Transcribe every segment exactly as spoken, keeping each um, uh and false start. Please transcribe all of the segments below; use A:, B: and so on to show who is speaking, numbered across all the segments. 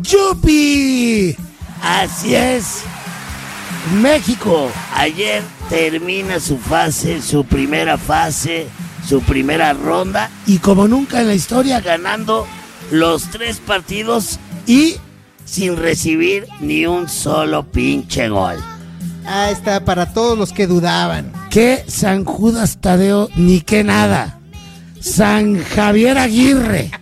A: ¡Yupi! Así es. México ayer termina su fase, su primera fase, su primera ronda y como nunca en la historia ganando los tres partidos y sin recibir ni un solo pinche gol.
B: Ahí está, para todos los que dudaban.
A: ¿Qué San Judas Tadeo ni qué nada? San Javier Aguirre.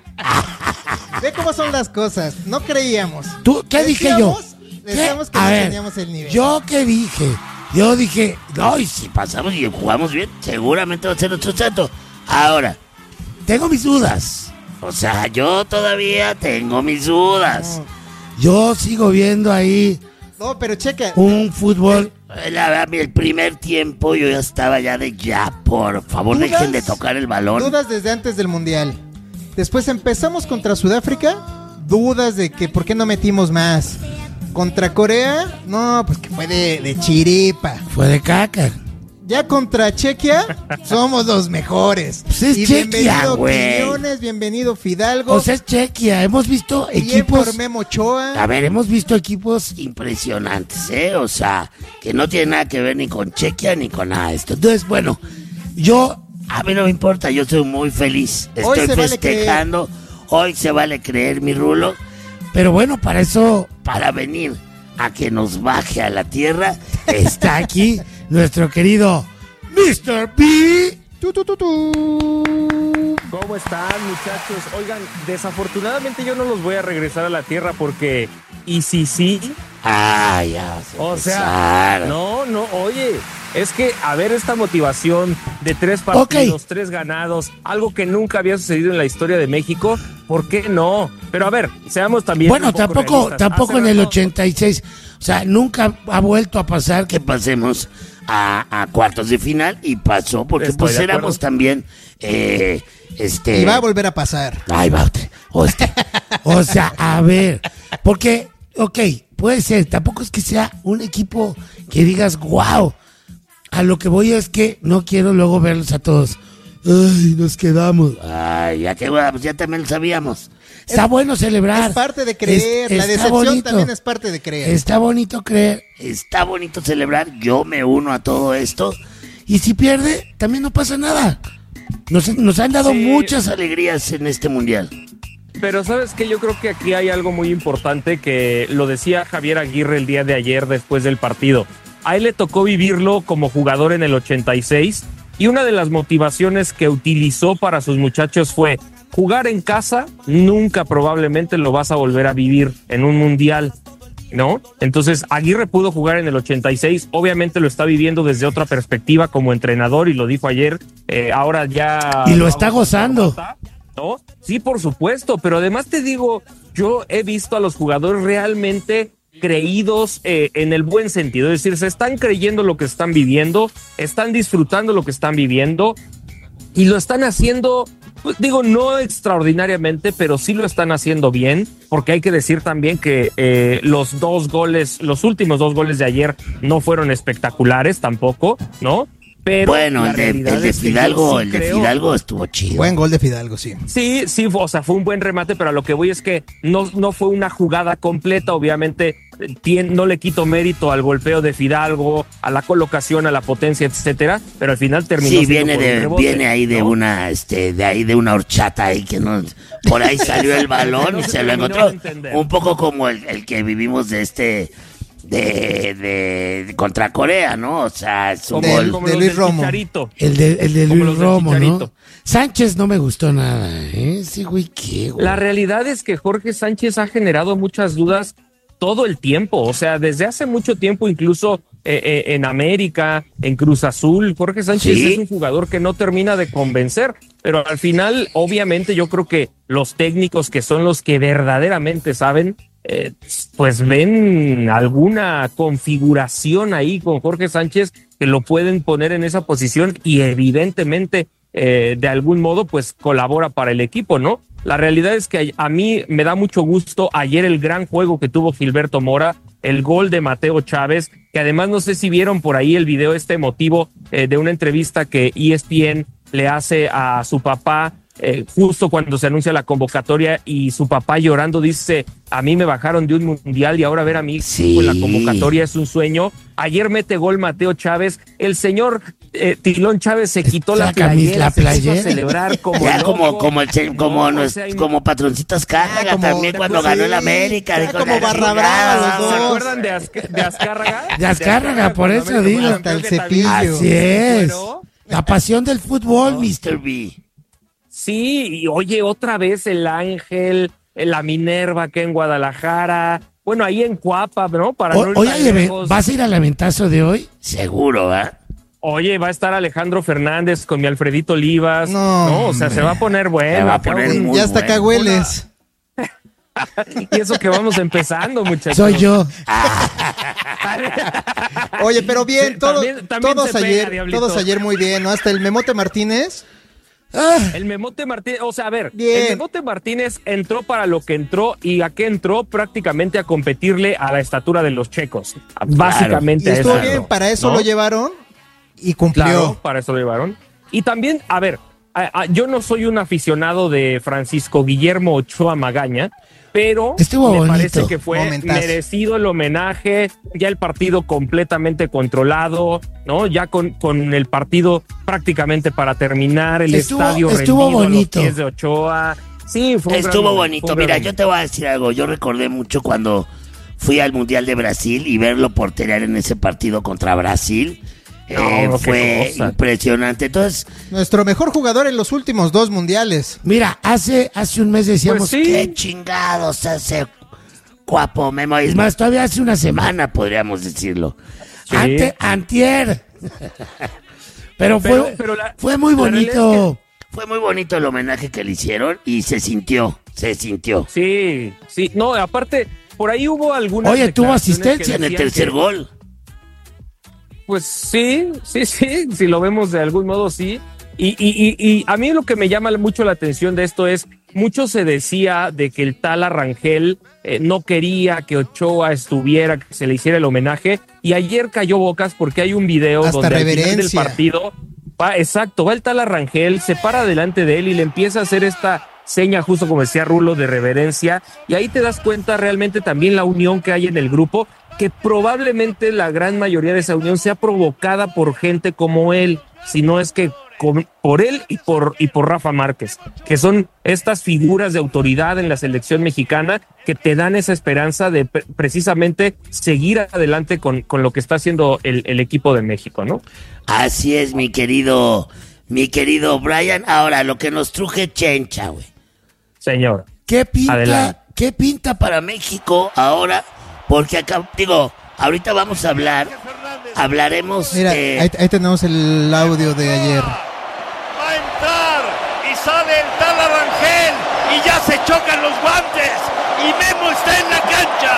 B: Ve cómo son las cosas, no creíamos.
A: ¿Tú qué dije yo?
B: Decíamos que
A: A
B: no
A: ver,
B: teníamos el nivel.
A: ¿Yo qué dije? Yo dije, no, y si pasamos y jugamos bien, seguramente va a ser otro trato. Ahora, tengo mis dudas. O sea, yo todavía tengo mis dudas.
B: No.
A: Yo sigo viendo ahí
B: No, pero checa.
A: un fútbol. La verdad, el primer tiempo yo ya estaba ya de ya, por favor,
B: ¿Dudas?
A: dejen de tocar el balón.
B: Dudas desde antes del Mundial. Después empezamos contra Sudáfrica. Dudas de que por qué no metimos más. Contra Corea, no, pues que fue de, de chiripa.
A: Fue de caca.
B: Ya contra Chequia, somos los mejores.
A: Pues es
B: y
A: Chequia,
B: bienvenido
A: güey.
B: Quiñones, bienvenido Fidalgo.
A: O sea, es Chequia. Hemos visto
B: bien
A: equipos.
B: por Memo Ochoa.
A: A ver, hemos visto equipos impresionantes, ¿eh? O sea, que no tiene nada que ver ni con Chequia ni con nada de esto. Entonces, bueno, yo, a mí no me importa, yo soy muy feliz.
B: Hoy
A: Estoy
B: se vale
A: festejando. Hoy se vale creer, mi Rulo. Pero bueno, para eso, para venir a que nos baje a la tierra, está aquí nuestro querido mister B.
B: Tu, tu, tu, tu.
C: ¿Cómo están, muchachos? Oigan, desafortunadamente yo no los voy a regresar a la tierra porque... ¿Y si sí?
A: Ah, ya vas a
C: O
A: empezar.
C: sea, no, no, oye, es que a ver esta motivación de tres partidos,
A: Ok.
C: tres ganados, algo que nunca había sucedido en la historia de México, ¿por qué no? Pero a ver, seamos también
A: Bueno,
C: un poco
A: tampoco,
C: realistas.
A: tampoco
C: Hace
A: en el
C: rato-
A: ochenta y seis. O sea, nunca ha vuelto a pasar que pasemos a, a cuartos de final y pasó porque
C: Estoy
A: pues
C: de
A: éramos
C: acuerdo.
A: también, eh, este...
B: Y va a volver a pasar.
A: Ay, va otra. O sea, o sea, a ver, porque, ok, puede ser, tampoco es que sea un equipo que digas, wow. A lo que voy es que no quiero luego verlos a todos. Ay, nos quedamos. Ay, ya que bueno, pues ya también lo sabíamos. Está bueno celebrar.
B: Es parte de creer.
A: Es-
B: la
A: está
B: decepción
A: bonito.
B: también es parte de creer.
A: Está bonito creer, está bonito celebrar. Yo me uno a todo esto. Y si pierde, también no pasa nada. Nos, nos han dado
C: Sí.
A: muchas alegrías en este mundial.
C: Pero ¿sabes qué? Yo creo que aquí hay algo muy importante que lo decía Javier Aguirre el día de ayer después del partido. A él le tocó vivirlo como jugador en el ochenta y seis y una de las motivaciones que utilizó para sus muchachos fue jugar en casa, nunca probablemente lo vas a volver a vivir en un mundial, ¿no? Entonces Aguirre pudo jugar en el ochenta y seis, obviamente lo está viviendo desde otra perspectiva como entrenador y lo dijo ayer, eh, ahora ya...
A: Y lo está gozando.
C: ¿No? Sí, por supuesto, pero además te digo, yo he visto a los jugadores realmente creídos eh, en el buen sentido, es decir, se están creyendo lo que están viviendo, están disfrutando lo que están viviendo y lo están haciendo, pues, digo, no extraordinariamente, pero sí lo están haciendo bien, porque hay que decir también que eh, los dos goles, los últimos dos goles de ayer no fueron espectaculares tampoco, ¿no? Pero
A: Bueno,
C: la
A: el de,
C: realidad
A: el de
C: es que yo
A: Fidalgo,
C: sí
A: el de
C: creo-
A: Fidalgo estuvo chido.
B: Buen gol de Fidalgo, sí.
C: Sí, sí, o sea, fue un buen remate, pero a lo que voy es que no, no fue una jugada completa, obviamente eh, tien- no le quito mérito al golpeo de Fidalgo, a la colocación, a la potencia, etcétera, pero al final terminó
A: Sí,
C: siendo
A: viene
C: por un
A: de,
C: rebote,
A: viene ahí de
C: ¿no?
A: una, este, de ahí de una horchata ahí que no, por ahí salió el balón
C: No
A: y
C: se
A: se lo
C: terminó
A: encontró.
C: de entender.
A: Un poco como el, el que vivimos de este, de, de, de contra Corea, ¿no? O sea, es un
C: Como,
B: Del-
A: gol.
C: como
B: de
C: los
B: Luis
C: del
B: Romo.
C: Chicharito.
A: El de, el de
C: como
A: Luis
C: los del
A: Romo, ¿no?
C: Chicharito.
A: Sánchez no me gustó nada, ¿eh? Sí, güey, ¿qué, güey?
C: La realidad es que Jorge Sánchez ha generado muchas dudas todo el tiempo, o sea, desde hace mucho tiempo, incluso eh, eh, en América, en Cruz Azul, Jorge Sánchez
A: Sí.
C: es un jugador que no termina de convencer, pero al final, obviamente, yo creo que los técnicos que son los que verdaderamente saben, eh, pues ven alguna configuración ahí con Jorge Sánchez que lo pueden poner en esa posición y evidentemente eh, de algún modo pues colabora para el equipo, ¿no? La realidad es que a mí me da mucho gusto ayer el gran juego que tuvo Gilberto Mora, el gol de Mateo Chávez, que además no sé si vieron por ahí el video este emotivo eh, de una entrevista que E S P N le hace a su papá eh, justo cuando se anuncia la convocatoria y su papá llorando dice, a mí me bajaron de un mundial y ahora ver a mi hijo
A: Sí.
C: en la convocatoria es un sueño. Ayer mete gol Mateo Chávez, el señor eh, Tilón Chávez se quitó la,
A: La camisa,
C: playera,
A: la
C: se puso a
A: playera.
C: celebrar como
A: Ya
C: loco.
A: como como el che- como,
C: No,
A: nos-
C: o sea,
A: como patroncito Azcárraga
B: como-
A: también cuando
B: sí,
A: ganó el América,
B: ya
A: dijo,
B: como
A: "La
B: Barra
A: chingada".
B: Brava, los
C: ¿Se
B: dos.
C: acuerdan de, Azc- de Azcárraga?
A: De Azcárraga, por
C: cuando
A: eso
C: América
A: digo.
C: fue
B: Hasta el
C: campeón, que también
B: cepillo.
A: Así
C: se
A: es.
C: fueron.
A: La pasión del fútbol, mister B.
C: Sí, y oye, otra vez el Ángel, la Minerva acá en Guadalajara, bueno, ahí en Cuapa, ¿no? Para
A: O-
C: no ir
A: Oye,
C: tan
A: Eve,
C: lejos.
A: ¿vas a ir al aventazo de hoy? Seguro, ¿va?
C: Oye, va a estar Alejandro Fernández con mi Alfredito Olivas.
B: No,
C: No, o sea, se va a poner bueno.
A: Se va a
C: acá
A: poner
C: un-
A: muy
B: Ya hasta acá
A: bueno.
B: hueles.
C: Y eso que vamos empezando, muchachos.
A: Soy yo.
B: Oye, pero bien,
C: Sí,
B: todo-
C: también- también
B: todos
C: se pega,
B: ayer,
C: Diablito.
B: todos ayer muy bien, ¿no? Hasta el Memote Martínez.
A: Ah,
C: El Memote Martínez, o sea, a ver,
B: Bien.
C: el Memote Martínez entró para lo que entró y a qué entró prácticamente a competirle a la estatura de los checos. Básicamente
B: Y
C: a
B: estuvo
C: eso
B: bien,
C: entró,
B: para eso
C: ¿no?
B: lo llevaron y cumplió.
C: Claro, para eso lo llevaron. Y también, a ver, a- a- yo no soy un aficionado de Francisco Guillermo Ochoa Magaña, pero
A: Estuvo
C: me
A: bonito.
C: parece que fue
B: Momentazo.
C: merecido el homenaje, ya el partido completamente controlado, ¿no? Ya con, con el partido prácticamente para terminar, el
A: Estuvo-
C: estadio
A: estuvo
C: rendido a los
A: bonito.
C: pies de Ochoa. Sí, fue un gran
A: Estuvo
C: momento,
A: bonito.
C: fue un
A: Mira,
C: gran
A: yo
C: momento.
A: te voy a decir algo. Yo recordé mucho cuando fui al Mundial de Brasil y verlo porterear en ese partido contra Brasil.
C: No,
A: eh,
C: qué
A: fue
C: cosa.
A: impresionante. Entonces,
B: Nuestro mejor jugador en los últimos dos mundiales.
A: mira, hace, hace un mes decíamos,
C: Pues sí.
A: qué chingados hace Guapo Memo. Es más, todavía hace una semana podríamos decirlo.
C: Sí.
A: Ante, antier. Pero fue,
C: Pero- pero la-
A: fue muy
C: la realidad
A: bonito. Fue muy bonito el homenaje que le hicieron y se sintió, se sintió.
C: Sí, sí. No, aparte, por ahí hubo algunas.
A: Oye, tuvo
C: declaraciones
A: asistencia
C: que
A: en el
C: decían
A: tercer
C: que-
A: gol.
C: Pues sí, sí, sí, si lo vemos de algún modo, sí. Y, y, y, y a mí lo que me llama mucho la atención de esto es, mucho se decía de que el tal Arrangel eh, no quería que Ochoa estuviera, que se le hiciera el homenaje, y ayer cayó bocas porque hay un video
B: Hasta
C: donde al final del
B: reverencia.
C: partido, va, exacto, va el tal Arrangel, se para delante de él y le empieza a hacer esta seña, justo como decía Rulo, de reverencia, y ahí te das cuenta realmente también la unión que hay en el grupo, que probablemente la gran mayoría de esa unión sea provocada por gente como él, si no es que con- por él y por, y por Rafa Márquez, que son estas figuras de autoridad en la selección mexicana que te dan esa esperanza de pre- precisamente seguir adelante con, con lo que está haciendo el, el equipo de México, ¿no?
A: Así es, mi querido, mi querido Brian. Ahora, lo que nos truje Chencha, güey.
C: Señor.
A: ¿Qué pinta,
C: Adelante.
A: qué pinta para México ahora? Porque acá, digo, ahorita vamos a hablar, hablaremos
B: Mira,
A: de...
B: ahí, ahí tenemos el audio de ayer.
D: Va a entrar y sale el tal Arrangel y ya se chocan los guantes y Memo está en la cancha.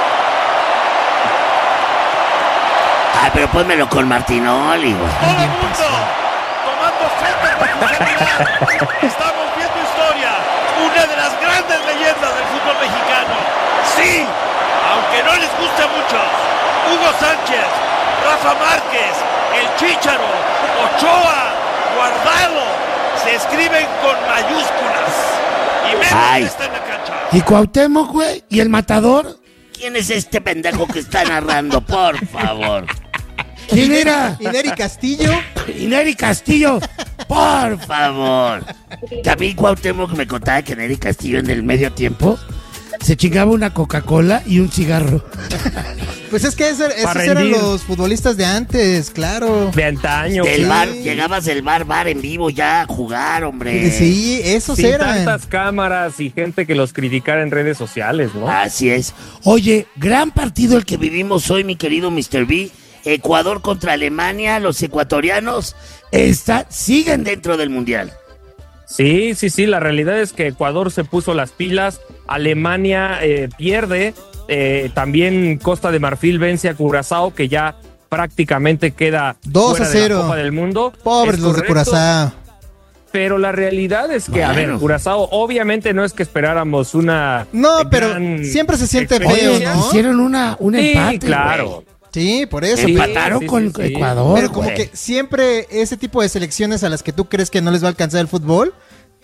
A: Ay, pero pónmelo con Martinoli, güey.
D: Todo el mundo tomando fotos de su celular. Estamos viendo historia, una de las grandes leyendas del fútbol mexicano. Sí, aunque no les guste mucho, Hugo Sánchez, Rafa Márquez, el Chícharo, Ochoa, Guardado, se escriben con mayúsculas. Y Memo
A: Ay.
D: está en la cancha.
A: ¿Y Cuauhtémoc, güey? ¿Y el matador? ¿Quién es este pendejo que está narrando? Por favor. ¿Quién era?
B: Y Neri Castillo.
A: Y Neri Castillo. Por favor. Que a mí Cuauhtémoc me contaba que Neri Castillo en el medio tiempo se chingaba una Coca-Cola y un cigarro.
B: Pues es que ese- esos
C: Para
B: eran
C: rendir.
B: los futbolistas de antes, claro.
C: De antaño.
A: Del
B: Sí.
A: bar, llegabas del bar, bar en vivo ya a jugar, hombre.
B: Sí, esos
C: Sin
B: eran.
C: tantas cámaras y gente que los criticara en redes sociales, ¿no?
A: Así es. Oye, gran partido el que vivimos hoy, mi querido mister B. Ecuador contra Alemania, los ecuatorianos está, siguen dentro del Mundial.
C: Sí, sí, sí, la realidad es que Ecuador se puso las pilas, Alemania eh, pierde, eh, también Costa de Marfil vence a Curazao, que ya prácticamente queda
B: dos
C: fuera
B: a
C: de la
B: cero.
C: Copa del Mundo.
B: Pobres
C: Es
B: los de
C: correcto,
B: Curazao.
C: Pero la realidad es que, a
A: Bueno.
C: ver, Curazao, obviamente no es que esperáramos una...
B: No,
C: eh,
B: pero
C: gran
B: siempre se siente
C: experiencia.
B: feo, ¿no?
A: Hicieron una, un
C: Sí,
A: empate.
C: claro.
A: güey.
B: Sí, por eso.
C: Sí,
A: Empataron
C: sí,
A: con
C: sí, sí.
A: Ecuador.
B: Pero como
A: güey.
B: que siempre ese tipo de selecciones a las que tú crees que no les va a alcanzar el fútbol,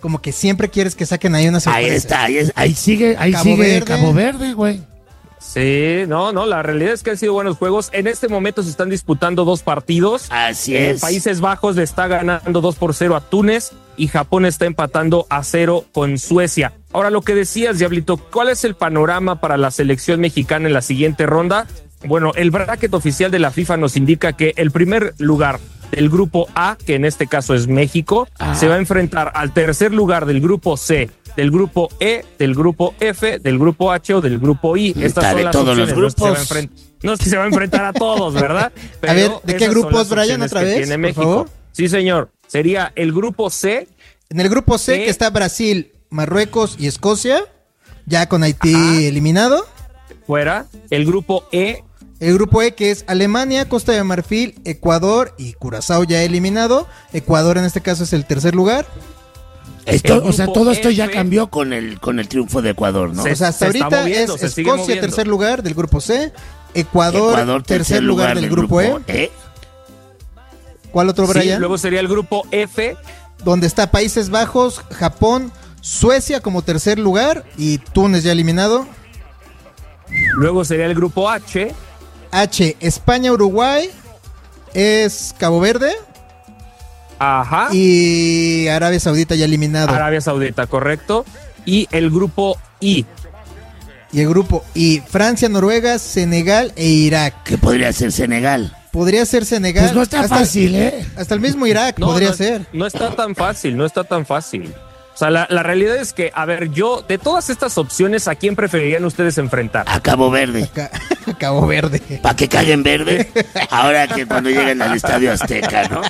B: como que siempre quieres que saquen ahí una sorpresa.
A: Ahí está, ahí, es- ahí sigue, ahí
B: Cabo
A: sigue
B: Verde.
A: Cabo Verde, güey.
C: Sí, no, no, la realidad es que han sido buenos juegos. En este momento se están disputando dos partidos.
A: Así
C: Eh,
A: es.
C: Países Bajos le está ganando dos por cero a Túnez y Japón está empatando a cero con Suecia. Ahora, lo que decías, Diablito, ¿cuál es el panorama para la selección mexicana en la siguiente ronda? Bueno, el bracket oficial de la FIFA nos indica que el primer lugar del grupo A, que en este caso es México,
A: Ah.
C: se va a enfrentar al tercer lugar del grupo C, del grupo E, del grupo F, del grupo H o del grupo I. Estas
A: Está
C: son
A: de
C: las
A: todos los
C: opciones. No es que se va a
A: grupos.
C: enfrent- No es que se va a enfrentar a todos, ¿verdad? Pero
B: ver, ¿de qué
C: esas son
B: grupos,
C: las
B: Brian,
C: opciones
B: otra
C: que
B: vez,
C: tiene
B: por
C: México.
B: favor?
C: Sí, señor. Sería el grupo C.
B: En el grupo C,
C: ¿Qué?
B: que está Brasil, Marruecos y Escocia, ya con Haití
C: Ajá.
B: eliminado.
C: Fuera. El grupo E.
B: El grupo E, que es Alemania, Costa de Marfil, Ecuador y Curazao ya eliminado. Ecuador en este caso es el tercer lugar.
A: Esto,
C: El
A: o sea,
C: grupo
A: todo esto ya
C: F.
A: cambió con el, con el triunfo de Ecuador, ¿no?
C: Se-
B: O sea, hasta
C: está
B: ahorita
C: moviendo,
B: es
C: se sigue
B: Escocia,
C: moviendo.
B: tercer lugar del grupo C. Ecuador, tercer, lugar, del grupo, E.
A: E.
B: ¿Cuál otro,
C: Sí,
B: Brian?
C: luego sería el grupo F.
B: Donde está Países Bajos, Japón, Suecia como tercer lugar y Túnez ya eliminado.
C: Luego sería el grupo H.
B: H, España, Uruguay, es Cabo Verde
C: Ajá.
B: y Arabia Saudita ya eliminado.
C: Arabia Saudita, correcto. Y el grupo I.
B: Y el grupo I, Francia, Noruega, Senegal e Irak.
A: Que podría ser Senegal.
B: Podría ser Senegal.
A: Pues no está
B: hasta,
A: fácil, ¿eh?
B: Hasta el mismo Irak
C: No,
B: podría
C: no,
B: ser.
C: No está tan fácil, no está tan fácil. O sea, la, la realidad es que, a ver, yo, de todas estas opciones, ¿a quién preferirían ustedes enfrentar?
A: A Cabo Verde.
B: Ca- Cabo Verde.
A: ¿Para que caguen verde? Ahora que cuando lleguen al Estadio Azteca, ¿no?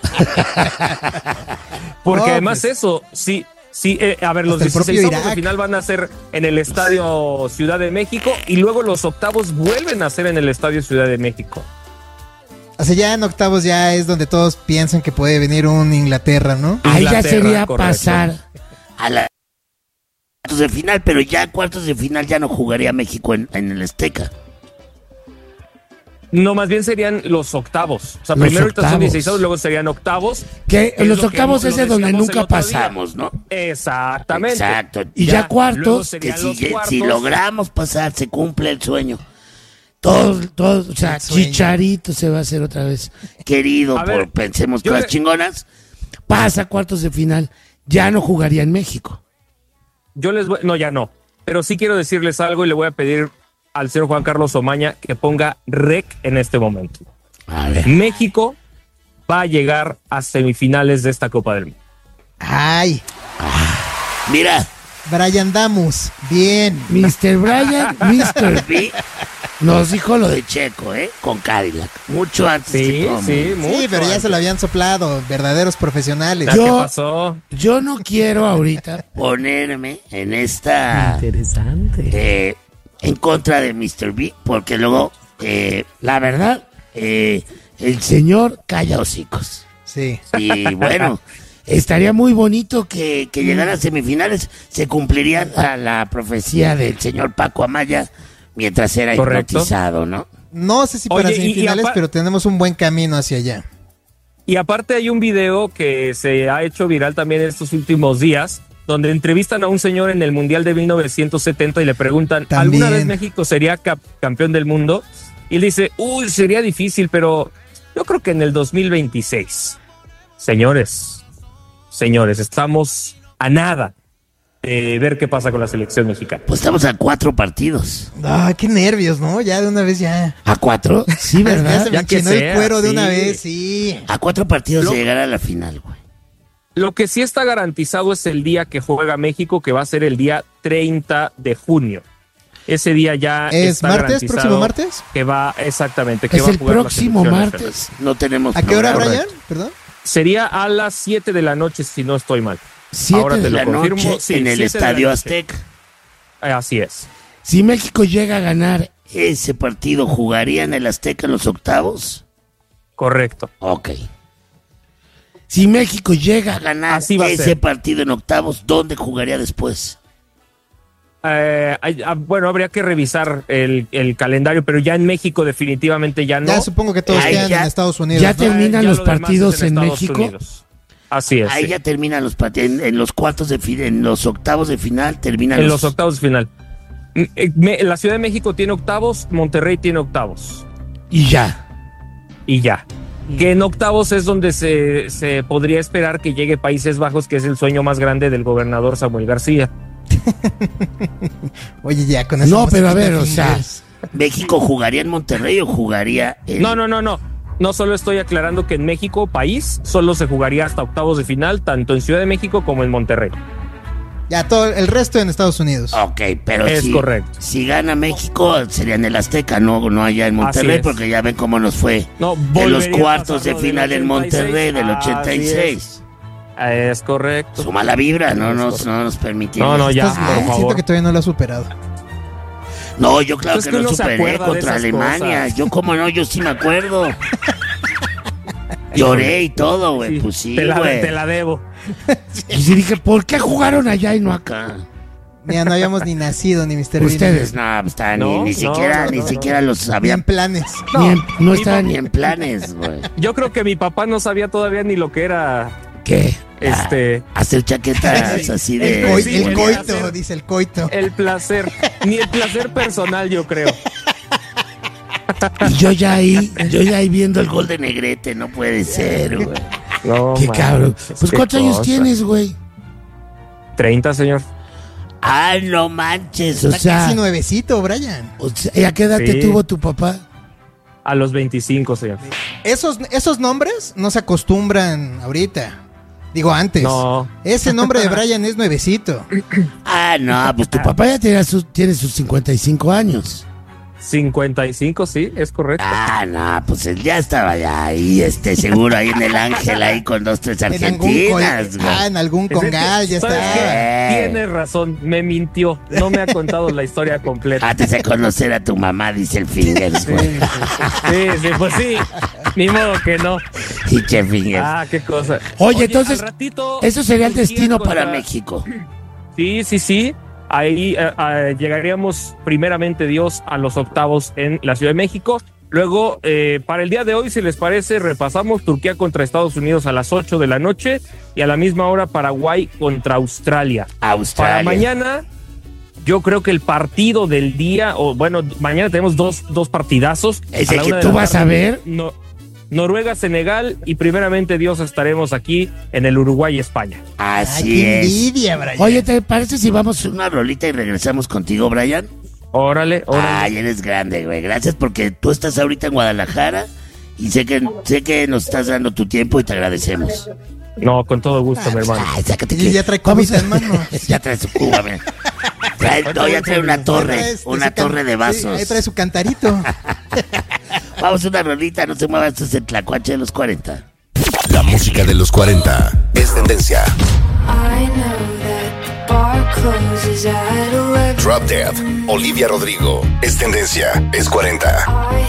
C: Porque
B: No,
C: además
B: pues-
C: eso, sí, sí, eh, a ver, los
B: Hasta el propio
C: dieciséis de
B: Irak.
C: final van a ser en el Estadio Ciudad de México y luego los octavos vuelven a ser en el Estadio Ciudad de México.
B: O sea, ya en octavos ya es donde todos piensan que puede venir un Inglaterra, ¿no?
A: Ahí ya
C: Inglaterra,
A: sería
C: correcto.
A: pasar a la cuartos de final, pero ya cuartos de final ya no jugaría México en, en el Azteca.
C: No, más bien serían los octavos. O sea,
A: Los
C: primero ahorita son
A: octavos.
C: dieciséis, luego serían octavos.
A: Que
C: Es
A: los
C: lo que
A: octavos
C: lo
A: es de donde
C: decíamos el
A: nunca
C: otro día.
A: pasamos, ¿no?
C: Exactamente.
A: Exacto. Y
C: Ya,
A: ya,
C: luego
A: cuartos, que
C: serían
A: si,
C: los
A: que
C: cuartos.
A: si logramos pasar, se cumple el sueño. Todo, todo, o sea,
B: El sueño.
A: Chicharito se va a hacer otra vez querido
C: A
A: por
C: ver,
A: pensemos
C: yo
A: cosas
C: le-
A: chingonas. Pasa a cuartos de final, ya no jugaría en México.
C: Yo les voy, no, ya no. Pero sí quiero decirles algo y le voy a pedir al señor Juan Carlos Omaña que ponga rec en este momento.
A: A ver.
C: México va a llegar a semifinales de esta Copa del Mundo.
B: Ay,
A: Mira,
B: Brian Damus, bien.
A: mister Brian, mister B nos dijo lo de Checo, ¿eh? Con Cadillac. Mucho antes que
C: Sí,
A: todo
C: sí,
A: mundo.
C: mucho
B: Sí, pero ya
C: antes.
B: se lo habían soplado, verdaderos profesionales.
C: ¿Ya
A: Yo-
C: ¿Qué pasó?
A: Yo no quiero ahorita ponerme en esta
C: Interesante.
A: eh, en contra de mister B, porque luego, eh, la verdad, eh, el señor calla hocicos.
B: Sí.
A: Y bueno, estaría muy bonito que, que llegara a semifinales. Se cumpliría la, la profecía del señor Paco Amaya mientras era
C: Correcto.
A: hipnotizado, ¿no?
B: No sé si para
C: Oye, y- y
B: semifinales,
C: apar-
B: pero tenemos un buen camino hacia allá.
C: Y aparte hay un video que se ha hecho viral también en estos últimos días, donde entrevistan a un señor en el Mundial de mil novecientos setenta y le preguntan,
B: También.
C: ¿alguna vez México sería cap- campeón del mundo? Y él dice, uy, sería difícil, pero yo creo que en el dos mil veintiséis. Señores, señores, estamos a nada de ver qué pasa con la selección mexicana.
A: Pues estamos a cuatro partidos.
B: Ay, qué nervios, ¿no? Ya de una vez ya.
A: ¿A cuatro? Sí,
B: Ya
A: ¿verdad?
B: se me
C: Ya que
B: enchinó el
C: sea,
B: cuero de
C: sí.
B: una vez, sí.
A: A cuatro partidos
C: Lo-
A: de llegar a la final, güey.
C: Lo que sí está garantizado es el día que juega México, que va a ser el día treinta de junio. Ese día ya
B: ¿Es
C: está
B: martes,
C: garantizado
B: próximo martes?
C: Que va, exactamente, que
A: Es
C: va a
A: el
C: jugar la
A: próximo
C: selección
A: martes.
C: nacional.
A: No tenemos
B: ¿A qué hora,
A: programa.
B: Brian? Perdón.
C: Sería a las siete de la noche, si no estoy mal.
A: Siete
C: Ahora te
A: de
C: lo
A: la
C: confirmo.
A: noche
C: Sí,
A: en el
C: siete de la
A: Estadio
C: noche.
A: Azteca.
C: Eh, Así es.
A: Si México llega a ganar ese partido, ¿jugaría en el Azteca en los octavos?
C: Correcto.
A: Ok. Si México llega a ganar
C: Así va a
A: ese
C: ser.
A: partido en octavos, ¿dónde jugaría después?
C: Eh, hay- ah, bueno, habría que revisar el, el calendario, pero ya en México definitivamente ya no.
B: Ya supongo que todos
A: Ahí
B: quedan
A: ya-
B: en Estados Unidos.
A: ya
B: ¿no?
A: te- terminan
C: Ya
A: los
C: lo demás
A: partidos
C: es
A: en
C: Estados
A: México.
C: Unidos. Así es.
A: Ahí
C: sí.
A: ya terminan los partidos, en, en los cuartos de final, en los octavos de final terminan
C: En
A: los...
C: los octavos de final. Me- La Ciudad de México tiene octavos, Monterrey tiene octavos.
A: Y ya.
C: Y ya. Que en octavos es donde se, se podría esperar que llegue Países Bajos, que es el sueño más grande del gobernador Samuel García.
B: Oye, ya con eso.
A: No,
B: vamos
A: pero a
B: quitar
A: ver, o sea,
B: fingers.
A: ¿México jugaría en Monterrey o jugaría en...?
C: No, no, no, no. No solo estoy aclarando que en México, país, solo se jugaría hasta octavos de final, tanto en Ciudad de México como en Monterrey.
B: Ya, todo el resto en Estados Unidos.
A: Ok, pero
C: Es
A: si,
C: correcto.
A: si gana México sería en el Azteca, no, no allá en Monterrey,
C: Así es.
A: porque ya ven cómo nos fue
C: No,
A: en los
C: volvería a
A: cuartos de
C: pasar lo del
A: final en
C: ochenta y seis.
A: Monterrey del
C: Así
A: ochenta y seis.
C: Es correcto.
A: Suma la vibra, no
C: Es
A: nos,
C: correcto.
A: no nos permitimos.
C: No, no, ya,
B: Estás
C: por
B: bien,
C: favor.
B: siento que todavía no lo ha superado.
A: No, yo claro
C: Pues
A: que
C: que
A: lo
C: uno se
A: superé
C: acuerda de
A: contra
C: esas
A: Alemania.
C: cosas.
A: Yo, como no, yo sí me acuerdo. Lloré y todo, güey.
C: Sí,
A: Pues sí,
C: te, la,
A: güey.
C: te la debo.
A: Y sí dije, ¿por qué jugaron allá y no acá?
B: Mira, no habíamos ni nacido, ni mister
A: Ustedes, no, pues, estaban
C: No,
A: ni, ni
C: no,
A: siquiera,
C: no,
A: ni
C: no,
A: siquiera los
B: Habían
A: sabían.
B: planes.
A: Ni en- no
C: mi
A: estaban
C: papá-
A: ni en planes, güey.
C: Yo creo que mi papá no sabía todavía ni lo que era
A: ¿Qué?
C: este
A: Ah, hacer chaquetas así de...
B: El, coi-
C: sí,
B: el
C: güey,
B: coito,
C: hacer-
B: dice el coito.
C: el placer, ni el placer personal, yo creo.
A: Y yo ya ahí, yo ya ahí viendo el gol de Negrete, no puede ser, güey.
C: No,
A: Qué
C: man,
A: cabrón.
C: es
A: Pues
C: qué
A: ¿cuántos años
C: cosa.
A: tienes, güey?
C: treinta, señor.
A: Ah, no manches, o
B: Está
A: sea...
B: casi nuevecito, Brian.
A: O sea, ¿y a qué edad te
C: Sí.
A: tuvo tu papá?
C: A los veinticinco, señor.
B: Esos, esos nombres no se acostumbran ahorita. Digo, antes.
C: No.
B: Ese nombre de Brian es nuevecito.
A: Ah, no, pues tu papá ya tiene sus, tiene sus cincuenta y cinco años.
C: cincuenta y cinco, sí, es correcto.
A: Ah, no, pues él ya estaba ya ahí, este, seguro, ahí en el Ángel, ahí con dos, tres
B: En algún, col-
A: argentinas, güey.
B: ah, en algún congal, ya
C: ¿Sabes
B: está.
C: qué? Tienes razón, me mintió. No me ha contado la historia completa.
A: Antes de conocer a tu mamá, dice el Fingers, güey.
C: Sí, sí, pues sí. Ni modo que no.
A: Y Che Fingers.
C: Ah, qué cosa.
A: Oye, entonces,
C: al ratito,
A: Eso sería el
C: Turquía
A: destino
C: contra-
A: para México.
C: Sí, sí, sí. Ahí eh, eh, llegaríamos primeramente Dios a los octavos en la Ciudad de México. Luego, eh, para el día de hoy, si les parece, repasamos Turquía contra Estados Unidos a las ocho de la noche y a la misma hora Paraguay contra Australia.
A: Australia.
C: Para mañana, yo creo que el partido del día, o bueno, mañana tenemos dos, dos partidazos.
A: ¿Ese
C: A la
A: que
C: una de
A: tú
C: la
A: vas a
C: tarde,
A: ver?
C: No, Noruega, Senegal y primeramente Dios estaremos aquí en el Uruguay, España.
B: Ay,
A: Así
B: qué
A: es.
B: envidia, Brian.
A: Oye, ¿te parece si vamos a una rolita y regresamos contigo, Brian?
C: Órale, órale.
A: Ay, eres grande, güey. Gracias porque tú estás ahorita en Guadalajara y sé que sé que nos estás dando tu tiempo y te agradecemos.
C: No, con todo gusto, mi hermano.
A: Ay, sácate
B: Y
A: que...
B: ya trae
A: Vamos
B: cubita en mano.
A: Ya trae su cuba, mira. Trae- no, ya trae una torre,
B: Trae este,
A: una
B: su can-
A: torre de
B: sí,
A: vasos.
B: ahí trae su cantarito.
A: Vamos a una rolita, no se muevan, esto es el Tlacuache de los cuarenta.
E: La música de los cuarenta es tendencia.
F: I know that the bar closes at eleven.
E: Drop Dead, Olivia Rodrigo es tendencia, es cuarenta.
F: I